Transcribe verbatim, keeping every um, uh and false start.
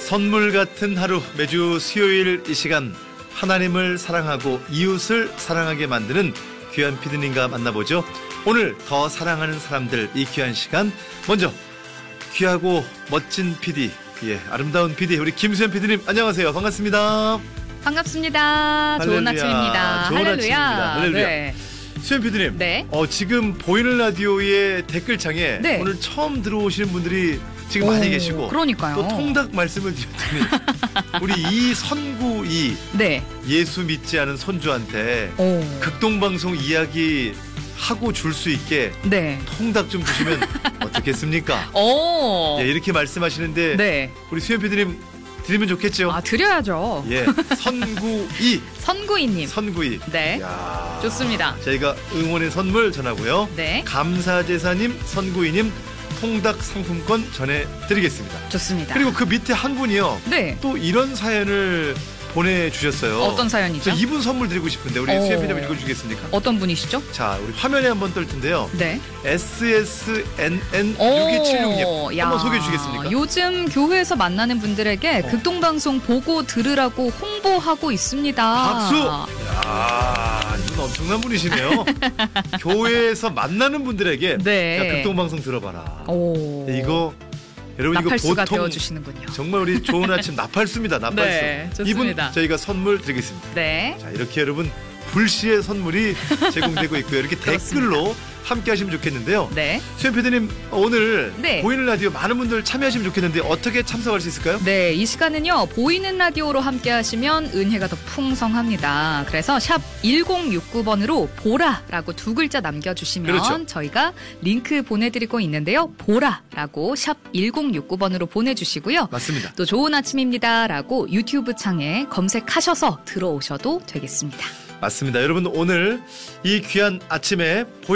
선물 같은 하루, 매주 수요일 이 시간 하나님을 사랑하고 이웃을 사랑하게 만드는 귀한 피디님과 만나보죠. 오늘 더 사랑하는 사람들, 이 귀한 시간, 먼저 귀하고 멋진 피디, 예, 아름다운 피디, 우리 김수현 피디님 안녕하세요. 반갑습니다. 반갑습니다. 할렐루야. 좋은 아침입니다. 좋은 할렐루야. 아침입니다. 할렐루야. 네. 수현 피디님, 네. 어, 지금 보이는 라디오의 댓글창에 네. 오늘 처음 들어오시는 분들이 지금 오, 많이 계시고, 그러니까요. 또 통닭 말씀을 드렸더니 우리 이선구이, 네. 예수 믿지 않은 손주한테 오. 극동방송 이야기 하고 줄 수 있게 네. 통닭 좀 주시면 어떻겠습니까? 오. 예, 이렇게 말씀하시는데 네. 우리 수현 피디님 드리면 좋겠죠? 아, 드려야죠. 예, 선구이, 선구이님. 선구이. 네. 야, 좋습니다. 저희가 응원의 선물 전하고요. 네. 감사제사님, 선구이님 통닭 상품권 전해드리겠습니다. 좋습니다. 그리고 그 밑에 한 분이요. 네. 또 이런 사연을 보내주셨어요. 어떤 사연이죠? 저 이분 선물 드리고 싶은데 우리 오. 수현 피디님 읽어주겠습니까? 어떤 분이시죠? 자, 우리 화면에 한번 뜰 텐데요. 네. 에스에스엔엔 육이칠육님 한번 소개해 주시겠습니까? 요즘 교회에서 만나는 분들에게 어. 극동방송 보고 들으라고 홍보하고 있습니다. 박수! 야, 이분 엄청난 분이시네요. 교회에서 만나는 분들에게 네. 야, 극동방송 들어봐라. 오. 이거 여러분 이거 나팔수가 보통 되어주시는군요. 정말 우리 좋은 아침 나팔수입니다. 나팔수. 네, 좋습니다. 이분 저희가 선물 드리겠습니다. 네. 자, 이렇게 여러분 불시에 선물이 제공되고 있고요. 이렇게 댓글로 함께 하시면 좋겠는데요. 네. 수현 피디님, 오늘 네. 보이는 라디오 많은 분들 참여하시면 좋겠는데 어떻게 참석할 수 있을까요? 네, 이 시간은요, 보이는 라디오로 함께 하시면 은혜가 더 풍성합니다. 그래서 샵 일공육구 번으로 보라라고 두 글자 남겨주시면 그렇죠. 저희가 링크 보내드리고 있는데요. 보라라고 샵 일공육구 번으로 보내주시고요. 맞습니다. 또 좋은 아침입니다라고 유튜브 창에 검색하셔서 들어오셔도 되겠습니다. 맞습니다. 여러분 오늘 이 귀한 아침에